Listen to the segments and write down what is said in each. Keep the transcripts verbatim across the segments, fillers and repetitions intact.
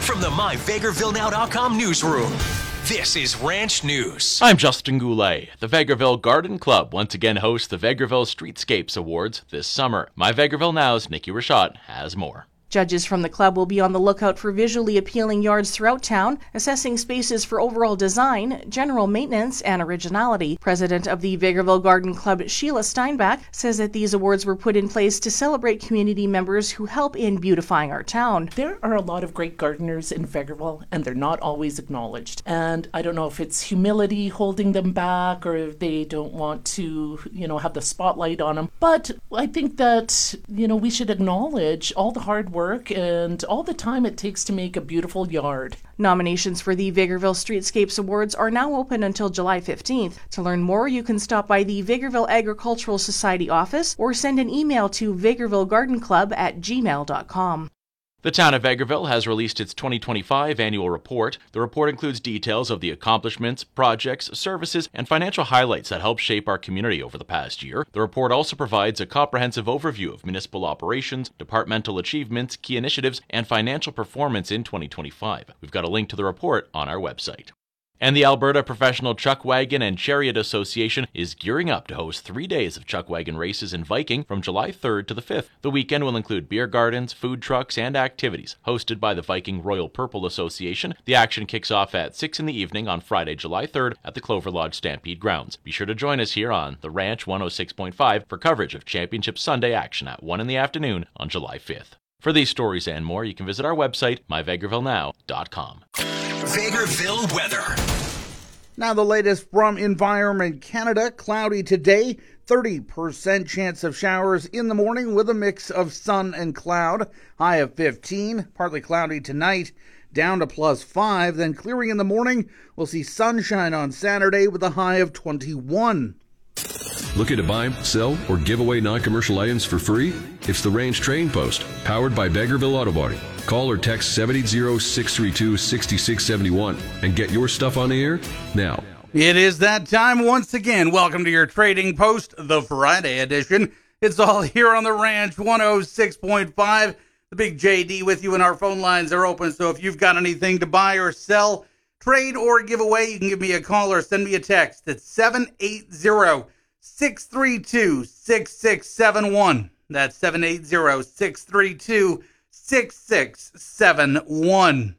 From the my vegreville now dot com newsroom, this is Ranch News. I'm Justin Goulet. The Vegreville Garden Club once again hosts the Vegreville Streetscapes Awards this summer. My Vegreville Now's Nikki Rashad has more. Judges from the club will be on the lookout for visually appealing yards throughout town, assessing spaces for overall design, general maintenance, and originality. President of the Vegreville Garden Club, Sheila Steinbach, says that these awards were put in place to celebrate community members who help in beautifying our town. There are a lot of great gardeners in Vegreville, and they're not always acknowledged. And I don't know if it's humility holding them back, or if they don't want to, you know, have the spotlight on them. But I think that, you know, we should acknowledge all the hard work work and all the time it takes to make a beautiful yard. Nominations for the Vegreville Streetscapes Awards are now open until July fifteenth. To learn more, you can stop by the Vegreville Agricultural Society office or send an email to vegreville garden club at gmail dot com. The town of Vegreville has released its twenty twenty-five annual report. The report includes details of the accomplishments, projects, services, and financial highlights that helped shape our community over the past year. The report also provides a comprehensive overview of municipal operations, departmental achievements, key initiatives, and financial performance in twenty twenty-five. We've got a link to the report on our website. And the Alberta Professional Chuck Wagon and Chariot Association is gearing up to host three days of chuck wagon races in Viking from July third to the fifth. The weekend will include beer gardens, food trucks, and activities. Hosted by the Viking Royal Purple Association, the action kicks off at six in the evening on Friday, July third at the Clover Lodge Stampede Grounds. Be sure to join us here on The Ranch one oh six point five for coverage of Championship Sunday action at one in the afternoon on July fifth. For these stories and more, you can visit our website, my vegreville now dot com. Vegreville weather. Now the latest from Environment Canada. Cloudy today, thirty percent chance of showers in the morning with a mix of sun and cloud. High of fifteen, partly cloudy tonight, down to plus five. Then clearing in the morning, we'll see sunshine on Saturday with a high of twenty-one. Looking to buy, sell, or give away non-commercial items for free? It's the Range Trading Post, powered by Vegreville Auto Body. Call or text seven eight zero, six three two, six six seven one and get your stuff on the air now. It is that time once again. Welcome to your Trading Post, the Friday edition. It's all here on the Ranch one oh six point five. The Big J D with you, and our phone lines are open. So if you've got anything to buy or sell, trade or give away, you can give me a call or send me a text at seven eight zero, six three two, six six seven one. That's seven eight zero, six three two, six six seven one.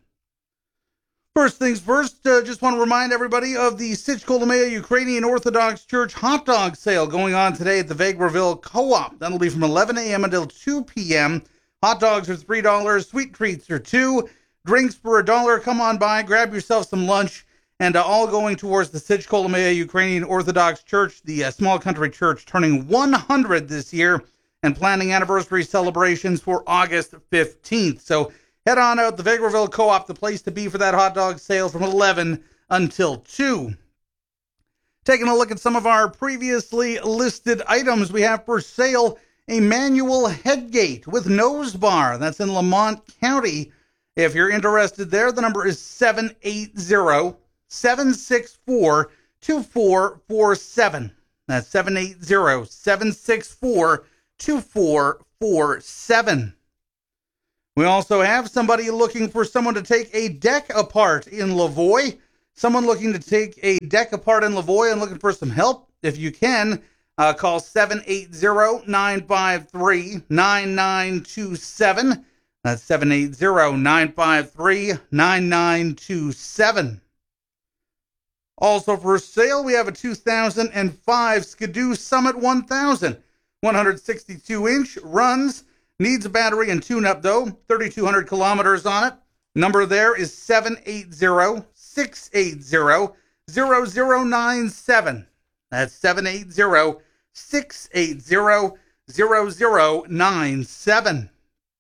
First things first, uh, just want to remind everybody of the Sich-Kolomea Ukrainian Orthodox Church hot dog sale going on today at the Vegreville Co-op. That'll be from eleven a.m. until two p.m. Hot dogs are three dollars, sweet treats are two dollars, drinks for a dollar. Come on by, grab yourself some lunch, and uh, all going towards the Sich-Kolomea Ukrainian Orthodox Church, the uh, small country church, turning one hundred this year and planning anniversary celebrations for August fifteenth. So head on out to the Vegreville Co-op, the place to be for that hot dog sale from eleven until two. Taking a look at some of our previously listed items, we have for sale a manual headgate with nose bar. That's in Lamont County. If you're interested there, the number is seven eight zero, seven six four, two four four seven. That's seven eight zero, seven six four, two four four seven. We also have somebody looking for someone to take a deck apart in Lavoie. Someone looking to take a deck apart in Lavoie and looking for some help. If you can, uh, call seven eight zero, nine five three, nine nine two seven. That's seven eight zero, nine five three, nine nine two seven. Also for sale, we have a two thousand five Skidoo Summit one thousand. one hundred sixty-two inch, runs, needs a battery and tune-up though, thirty-two hundred kilometers on it. Number there is seven eight zero, six eight zero, zero zero nine seven. That's seven eight zero, six eight zero, zero zero nine seven.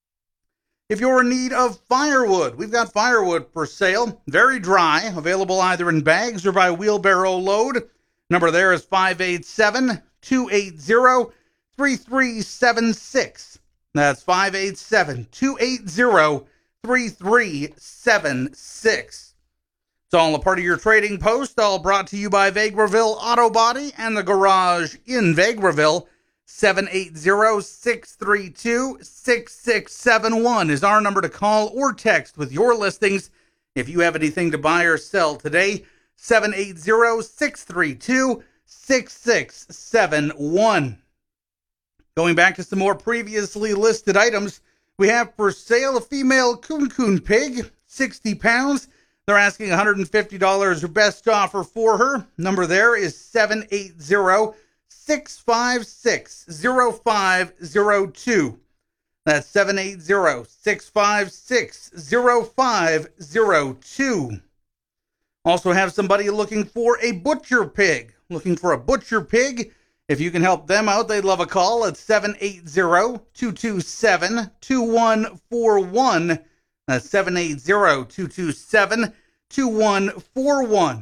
If you're in need of firewood, we've got firewood for sale, very dry, available either in bags or by wheelbarrow load. Number there is five eight seven, two eight zero, three three seven six. That's five eight seven, two eight zero, three three seven six. It's all a part of your Trading Post, all brought to you by Vegreville Auto Body and the Garage in Vegreville. seven eight zero, six three two, six six seven one is our number to call or text with your listings. If you have anything to buy or sell today, seven eight zero, six three two, six six seven one. Going back to some more previously listed items, we have for sale a female Coon Coon pig, sixty pounds. They're asking one hundred fifty dollars or best offer for her. Number there is seven eight zero, six five six, zero five zero two. That's seven eight zero, six five six, zero five zero two. Also have somebody looking for a butcher pig. Looking for a butcher pig. If you can help them out, they'd love a call at seven eight zero, two two seven, two one four one. That's seven eight zero, two two seven, two one four one.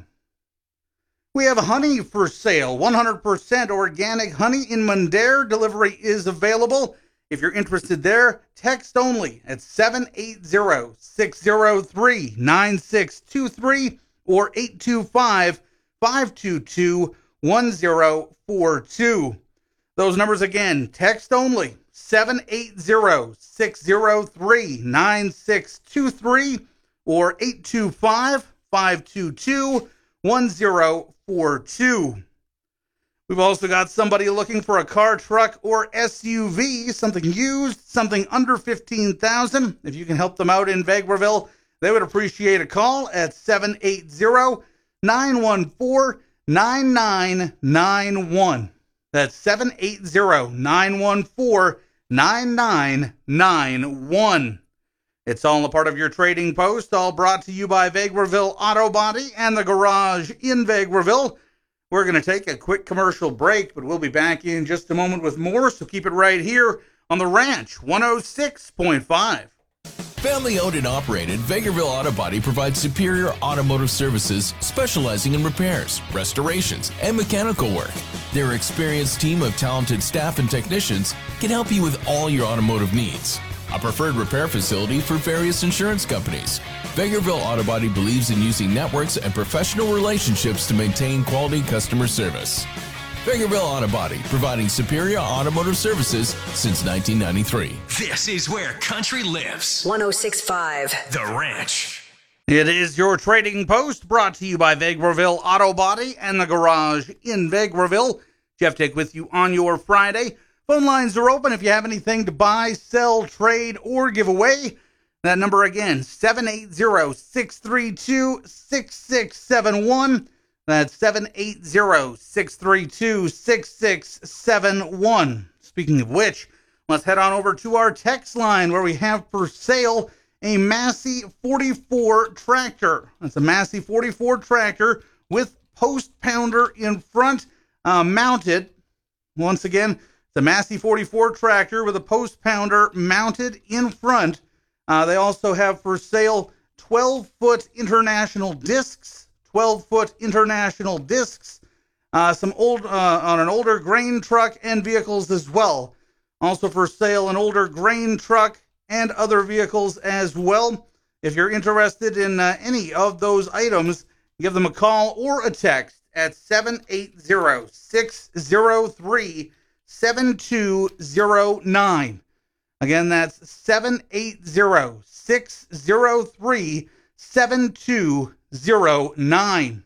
We have honey for sale, one hundred percent organic honey in Mundare. Delivery is available. If you're interested there, text only at seven eight zero, six zero three, nine six two three or eight two five, five two two, one zero four two. Those numbers again, text only, seven eight zero, six zero three, nine six two three or eight two five, five two two, one zero four two. We've also got somebody looking for a car, truck, or S U V, something used, something under fifteen thousand dollars. If you can help them out in Vegreville, they would appreciate a call at seven eight zero, nine one four, nine nine nine one. That's seven eight zero, nine one four, nine nine nine one. It's all a part of your trading post, all brought to you by Vegreville Auto Body and the Garage in Vegreville. We're going to take a quick commercial break, but we'll be back in just a moment with more, so keep it right here on The Ranch one oh six point five. Family owned and operated, Vegreville Auto Body provides superior automotive services specializing in repairs, restorations, and mechanical work. Their experienced team of talented staff and technicians can help you with all your automotive needs. A preferred repair facility for various insurance companies. Vegreville Auto Body believes in using networks and professional relationships to maintain quality customer service. Vegreville Auto Body, providing superior automotive services since nineteen ninety-three. This is where country lives. one oh six point five. The Ranch. It is your trading post, brought to you by Vegreville Auto Body and the Garage in Vegreville. Jeff Dick with you on your Friday. Phone lines are open if you have anything to buy, sell, trade, or give away. That number again, seven eight zero, six three two, six six seven one. That's seven eight zero, six three two, six six seven one. Speaking of which, let's head on over to our text line where we have for sale a Massey forty-four tractor. That's a Massey forty-four tractor with post pounder in front, uh, mounted. Once again, it's a Massey forty-four tractor with a post pounder mounted in front. Uh, they also have for sale twelve foot international discs, twelve foot international discs, uh, some old, uh, on an older grain truck and vehicles as well. Also for sale, an older grain truck and other vehicles as well. If you're interested in uh, any of those items, give them a call or a text at seven eight zero, six zero three, seven two zero nine. Again, that's seven eight zero, six zero three, seven two zero nine.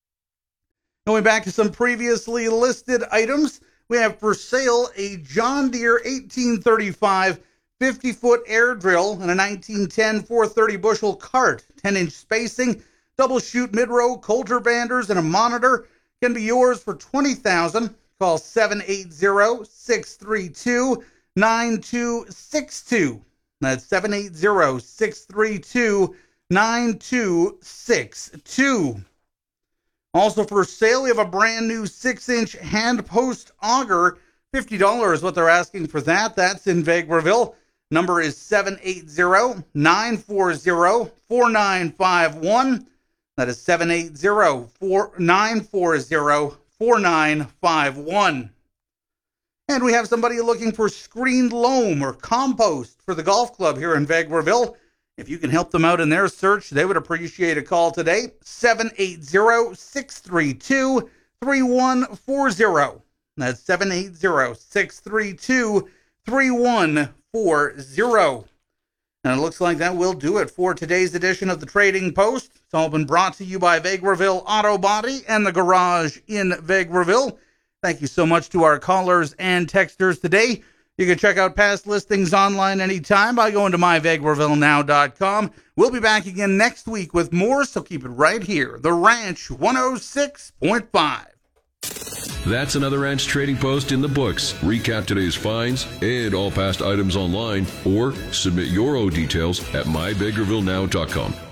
Going back to some previously listed items, we have for sale a John Deere eighteen thirty-five fifty foot air drill and a nineteen ten four thirty bushel cart, ten inch spacing, double chute mid-row, Coulter banders, and a monitor. Can be yours for twenty thousand dollars. Call seven eight zero, six three two, nine two six two. That's seven eight zero, six three two, nine two six two. Also for sale, we have a brand new six inch hand post auger. fifty dollars is what they're asking for that. That's in Vegreville. Number is seven eight zero, nine four zero, four nine five one. That is seven eight zero, nine four zero, four nine five one. And we have somebody looking for screened loam or compost for the golf club here in Vegreville. If you can help them out in their search, they would appreciate a call today. seven eight zero, six three two, three one four zero. That's seven eight zero, six three two, three one four zero. And it looks like that will do it for today's edition of the Trading Post. It's all been brought to you by Vegreville Auto Body and the Garage in Vegreville. Thank you so much to our callers and texters today. You can check out past listings online anytime by going to my vegreville now dot com. We'll be back again next week with more, so keep it right here. The Ranch one oh six point five. That's another Ranch Trading Post in the books. Recap today's finds and all past items online, or submit your own details at my vegreville now dot com.